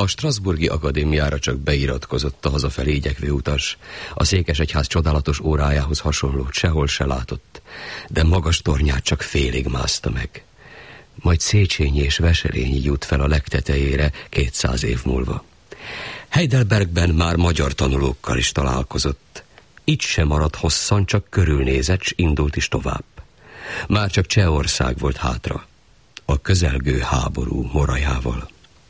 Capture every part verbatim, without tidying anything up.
A strasbourgi akadémiára csak beiratkozott a hazafelé igyekvő utas. A székesegyház csodálatos órájához hasonlót sehol se látott, de magas tornyát csak félig mászta meg. Majd Széchenyi és Veselényi jut fel a legtetejére kétszáz év múlva. Heidelbergben már magyar tanulókkal is találkozott. Itt sem maradt hosszan, csak körülnézett, s indult is tovább. Már csak Csehország volt hátra, a közelgő háború morajával.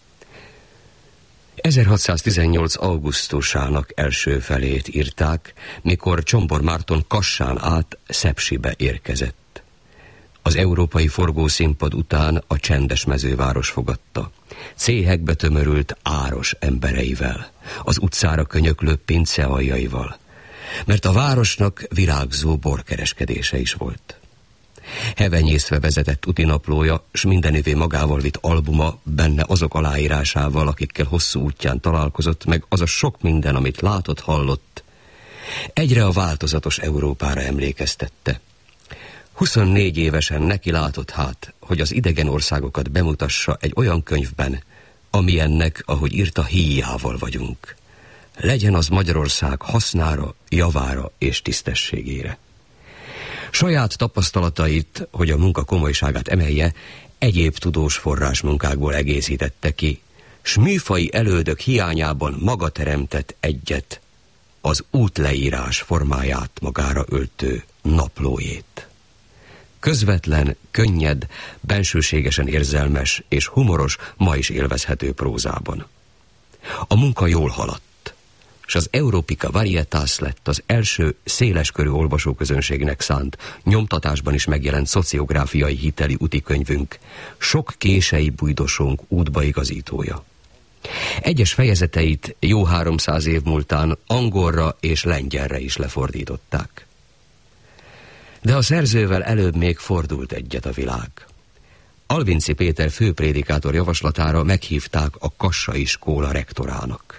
ezerhatszáztizennyolc. augusztusának első felét írták, mikor Csombor Márton Kassán át Szepsibe érkezett. Az európai forgószínpad után a csendes mezőváros fogadta. Céhekbe tömörült áros embereivel, az utcára könyöklő pincealjaival, mert a városnak virágzó borkereskedése is volt. Hevenyészve vezetett útinaplója, s mindenüvé magával vitt albuma, benne azok aláírásával, akikkel hosszú útján találkozott, meg az a sok minden, amit látott, hallott, egyre a változatos Európára emlékeztette. huszonnégy évesen neki látott hát, hogy az idegen országokat bemutassa egy olyan könyvben, amilyennek, ahogy írta, híjával vagyunk. Legyen az Magyarország hasznára, javára és tisztességére. Saját tapasztalatait, hogy a munka komolyságát emelje, egyéb tudós forrásmunkákból egészítette ki, s műfai elődök hiányában maga teremtett egyet, az útleírás formáját magára öltő naplójét. Közvetlen, könnyed, bensőségesen érzelmes és humoros, ma is élvezhető prózában. A munka jól haladt, és az Europika Varietas lett az első széleskörű olvasóközönségnek szánt, nyomtatásban is megjelent szociográfiai hiteli utikönyvünk, sok kései bujdosónk útbaigazítója. Egyes fejezeteit jó háromszáz év múltán angolra és lengyelre is lefordították. De a szerzővel előbb még fordult egyet a világ. Alvinci Péter főprédikátor javaslatára meghívták a kassai skóla rektorának.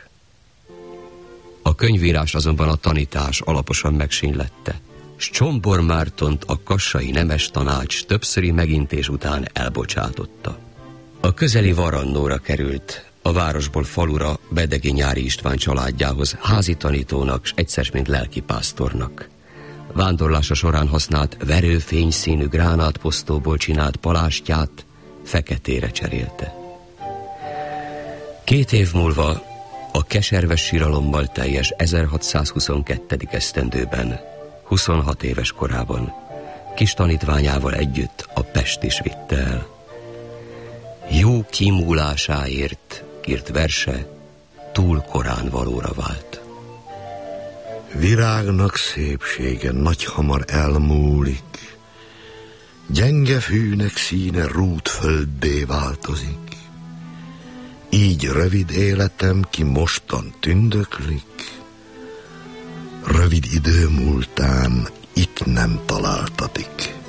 A könyvírás azonban a tanítás alaposan megsínylette, s Csombor Mártont a kassai nemes tanács többszöri megintés után elbocsátotta. A közeli Varannóra került, a városból falura Bedegi Nyári István családjához házi tanítónak, s egyszer mint lelkipásztornak. Vándorlása során használt verőfényszínű gránátposztóból csinált palástját feketére cserélte. Két év múlva, a keserves síralommal teljes ezerhatszázhuszonkettő. esztendőben, huszonhat éves korában, kis tanítványával együtt a Pest is vitte el. Jó kimúlásáért írt verse túl korán valóra vált. Virágnak szépsége nagyhamar elmúlik, gyenge fűnek színe rútfölddé változik. Így rövid életem, ki mostan tündöklik, rövid idő múltán itt nem találtatik.